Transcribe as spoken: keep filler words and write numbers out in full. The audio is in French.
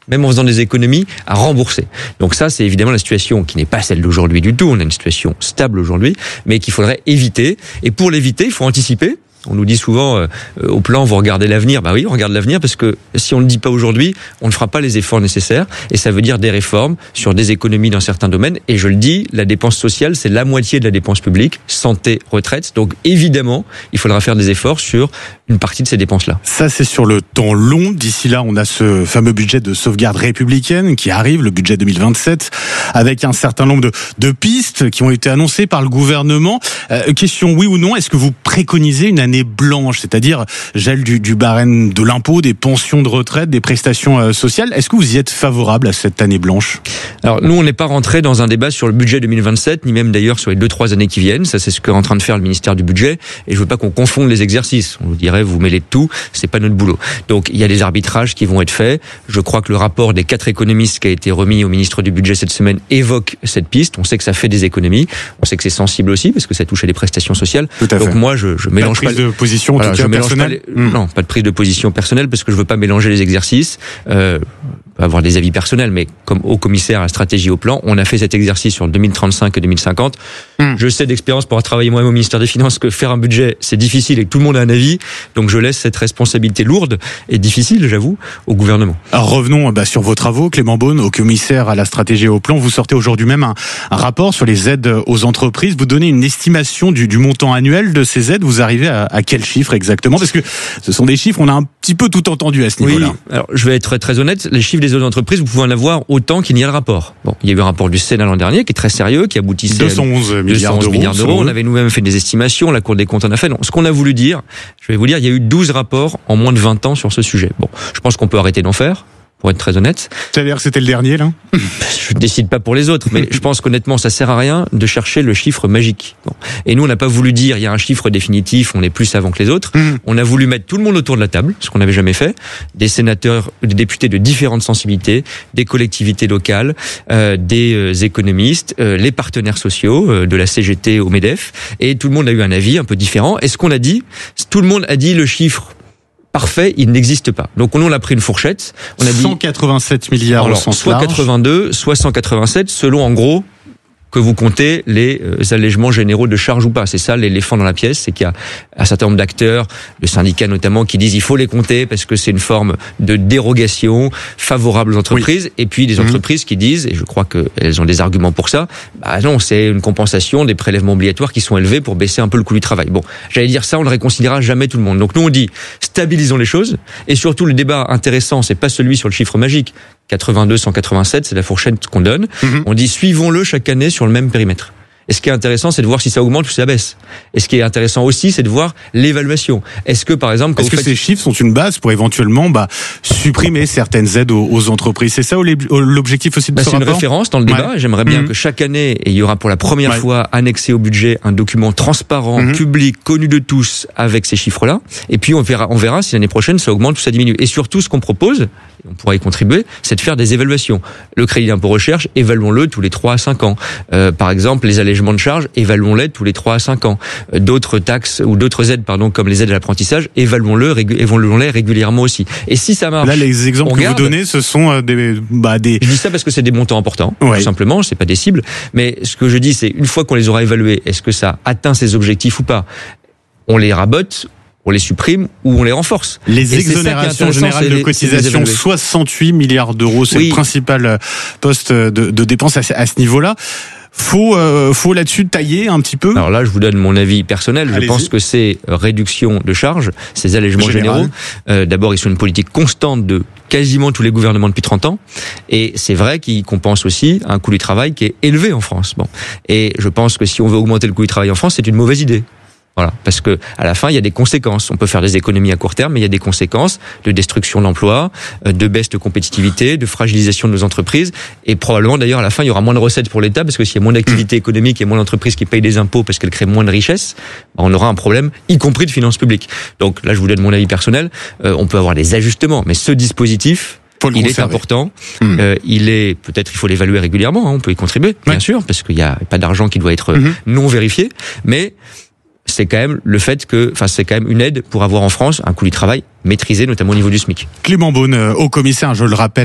même en faisant des économies, à rembourser. Donc ça, c'est évidemment la situation qui n'est pas celle d'aujourd'hui du tout. On a une situation stable aujourd'hui, mais qu'il faudrait éviter. Et pour l'éviter, il faut anticiper. On nous dit souvent, euh, au plan, vous regardez l'avenir. Bah oui, on regarde l'avenir parce que si on ne le dit pas aujourd'hui, on ne fera pas les efforts nécessaires. Et ça veut dire des réformes sur des économies dans certains domaines. Et je le dis, la dépense sociale, c'est la moitié de la dépense publique, santé, retraite. Donc évidemment, il faudra faire des efforts sur une partie de ces dépenses-là. Ça, c'est sur le temps long. D'ici là, on a ce fameux budget de sauvegarde républicaine qui arrive, le budget deux mille vingt-sept, avec un certain nombre de, de pistes qui ont été annoncées par le gouvernement. Euh, question, oui ou non, est-ce que vous préconisez une année blanche, c'est-à-dire gel du, du barème de l'impôt, des pensions de retraite, des prestations euh, sociales? Est-ce que vous y êtes favorable à cette année blanche? Alors nous, on n'est pas rentré dans un débat sur le budget deux mille vingt-sept, ni même d'ailleurs sur les deux trois années qui viennent. Ça, c'est ce qu'est en train de faire le ministère du budget. Et je veux pas qu'on confonde les exercices. On vous dirait, vous mêlez de tout, c'est pas notre boulot. Donc il y a des arbitrages qui vont être faits. Je crois que le rapport des quatre économistes qui a été remis au ministre du budget cette semaine évoque cette piste. On sait que ça fait des économies. On sait que c'est sensible aussi parce que ça touche à des prestations sociales. Tout à Donc fait. moi, je, je mélange pas. pas. De position, en voilà, tout cas, je mélange personnelle. pas les, mmh. Non, pas de prise de position personnelle parce que je veux pas mélanger les exercices. Euh, avoir des avis personnels, mais comme haut commissaire à la stratégie au plan, on a fait cet exercice sur deux mille trente-cinq et deux mille cinquante. Mmh. Je sais d'expérience pour avoir travaillé moi-même au ministère des Finances que faire un budget, c'est difficile et que tout le monde a un avis. Donc je laisse cette responsabilité lourde et difficile, j'avoue, au gouvernement. Alors revenons bah, sur vos travaux, Clément Beaune, au commissaire à la stratégie au plan. Vous sortez aujourd'hui même un, un rapport sur les aides aux entreprises. Vous donnez une estimation du, du montant annuel de ces aides. Vous arrivez à, à quel chiffre exactement? Parce que ce sont des chiffres, on a un petit peu tout entendu à ce niveau-là. Oui, alors je vais être très, très honnête. Les chiffres des autres entreprises, vous pouvez en avoir autant qu'il n'y a le rapport. Bon, il y a eu un rapport du Sénat l'an dernier qui est très sérieux, qui aboutissait deux cent onze à milliards d'euros. milliards d'euros. On avait nous-mêmes fait des estimations, la Cour des comptes en a fait. Non, ce qu'on a voulu dire, je vais vous dire, il y a eu douze rapports en moins de vingt ans sur ce sujet. Bon, je pense qu'on peut arrêter d'en faire, pour être très honnête. C'est-à-dire que c'était le dernier, là? Je ne décide pas pour les autres, mais je pense qu'honnêtement, ça sert à rien de chercher le chiffre magique. Bon. Et nous, on n'a pas voulu dire, il y a un chiffre définitif, on est plus avant que les autres. Mmh. On a voulu mettre tout le monde autour de la table, ce qu'on n'avait jamais fait. Des sénateurs, des députés de différentes sensibilités, des collectivités locales, euh, des euh, économistes, euh, les partenaires sociaux, euh, de la C G T au MEDEF. Et tout le monde a eu un avis un peu différent. Et ce qu'on a dit, tout le monde a dit le chiffre parfait, il n'existe pas. Donc on a pris une fourchette. On a dit cent quatre-vingt-sept milliards alors, au sens soit large. quatre-vingt-deux, soit cent quatre-vingt-sept, selon en gros que vous comptez les euh, allègements généraux de charges ou pas. C'est ça l'éléphant dans la pièce, c'est qu'il y a un certain nombre d'acteurs, le syndicat notamment, qui disent il faut les compter parce que c'est une forme de dérogation favorable aux entreprises. Oui. Et puis des entreprises mmh. qui disent, et je crois qu'elles ont des arguments pour ça, bah non, c'est une compensation des prélèvements obligatoires qui sont élevés pour baisser un peu le coût du travail. Bon, j'allais dire ça, on ne réconciliera jamais tout le monde. Donc nous on dit stabilisons les choses, et surtout le débat intéressant, c'est pas celui sur le chiffre magique. quatre-vingt-deux, cent quatre-vingt-sept, c'est la fourchette qu'on donne. Mmh. On dit suivons-le chaque année sur le même périmètre. Et ce qui est intéressant, c'est de voir si ça augmente ou si ça baisse. Et ce qui est intéressant aussi, c'est de voir l'évaluation. Est-ce que, par exemple, est-ce que faites... ces chiffres sont une base pour éventuellement bah, supprimer certaines aides aux, aux entreprises? C'est ça l'objectif aussi de bah, ce rapport? C'est une référence dans le débat. Ouais. J'aimerais bien mmh. que chaque année, et il y aura pour la première ouais. fois annexé au budget un document transparent, mmh. public, connu de tous, avec ces chiffres-là. Et puis on verra, on verra si l'année prochaine ça augmente ou ça diminue. Et surtout, ce qu'on propose, on pourra y contribuer, c'est de faire des évaluations. Le crédit d'impôt recherche, évaluons-le tous les trois à cinq ans. Euh, par exemple, les allègements de charges, évaluons-les tous les trois à cinq ans. Euh, d'autres taxes ou d'autres aides, pardon, comme les aides à l'apprentissage, évaluons-le, régu- évaluons-les régulièrement aussi. Et si ça marche, là, les exemples que garde, vous donnez, ce sont des, bah, des. Je dis ça parce que c'est des montants importants, ouais. tout simplement. C'est pas des cibles. Mais ce que je dis, c'est une fois qu'on les aura évalués, est-ce que ça atteint ses objectifs ou pas? On les rabote, on les supprime ou on les renforce. Les et exonérations générales de cotisation, soixante-huit milliards d'euros, c'est oui. le principal poste de, de dépenses à, à ce niveau-là. Faut, euh, faut là-dessus tailler un petit peu. Alors là, je vous donne mon avis personnel. Allez-y. Je pense que ces réductions de charges, ces allègements Général. généraux, euh, d'abord, ils sont une politique constante de quasiment tous les gouvernements depuis trente ans. Et c'est vrai qu'ils compensent aussi un coût du travail qui est élevé en France. Bon. Et je pense que si on veut augmenter le coût du travail en France, c'est une mauvaise idée. Voilà, parce que à la fin, il y a des conséquences. On peut faire des économies à court terme, mais il y a des conséquences de destruction d'emplois, de baisse de compétitivité, de fragilisation de nos entreprises, et probablement d'ailleurs à la fin, il y aura moins de recettes pour l'État, parce que s'il y a moins d'activité économique et moins d'entreprises qui payent des impôts parce qu'elles créent moins de richesses, on aura un problème, y compris de finances publiques. Donc là, je vous donne mon avis personnel. Euh, on peut avoir des ajustements, mais ce dispositif, il conserver. est important. Mmh. Euh, il est peut-être il faut l'évaluer régulièrement. Hein, on peut y contribuer, bien ouais. sûr, parce qu'il y a pas d'argent qui doit être mmh. non vérifié, mais c'est quand même le fait que, enfin, c'est quand même une aide pour avoir en France un coût du travail maîtrisé, notamment au niveau du SMIC. Clément Beaune, haut commissaire, je le rappelle.